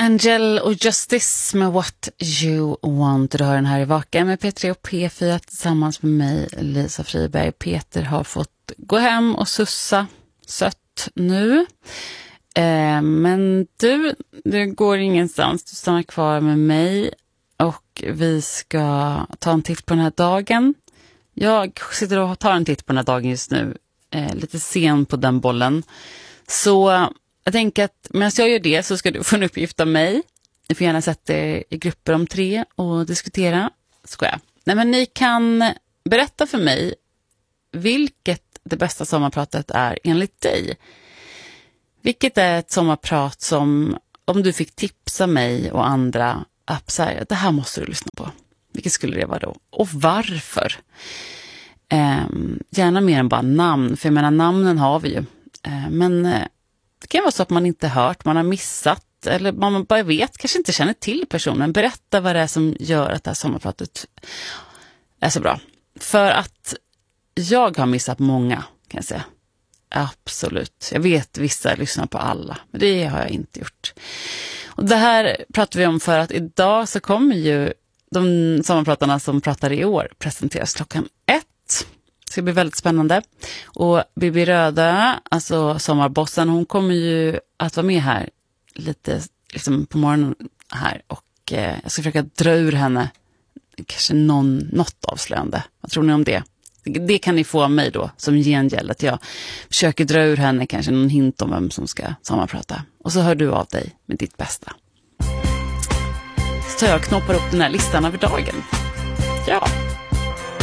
Angel och Justice med What You Want. Du hör den här i Vaka med P3 och P4 tillsammans med mig, Lisa Friberg. Peter har fått gå hem och sussa sött nu. Men du går ingenstans. Du stannar kvar med mig och vi ska ta en titt på den här dagen. Jag sitter och tar en titt på den här dagen just nu. Lite sen på den bollen. Så jag tänker att medan jag gör det så ska du få en uppgift av mig. Ni får gärna sätta er i grupper om 3 och diskutera. Nej, men ni kan berätta för mig vilket det bästa sommarpratet är enligt dig. Vilket är ett sommarprat som, om du fick tipsa mig och andra appsar, det här måste du lyssna på. Vilket skulle det vara då? Och varför? Gärna mer än bara namn, för jag menar namnen har vi ju. Men det kan vara så att man inte hört, man har missat eller man bara vet, kanske inte känner till personen. Berätta vad det är som gör att det här sommarpratet är så bra. För att jag har missat många, kan jag säga. Absolut. Jag vet vissa lyssnar på alla, men det har jag inte gjort. Och det här pratar vi om för att idag så kommer ju de sommarpratarna som pratar i år presenteras klockan 1. Det ska bli väldigt spännande. Och Bibi Röda, alltså sommarbossen, hon kommer ju att vara med här lite liksom på morgonen här. Och jag ska försöka dra ur henne kanske något avslöjande. Vad tror ni om det? Det kan ni få av mig då som gengäld, att jag försöker dra ur henne kanske någon hint om vem som ska sommarprata. Och så hör du av dig med ditt bästa. Så jag knoppar upp den här listan över dagen. Ja.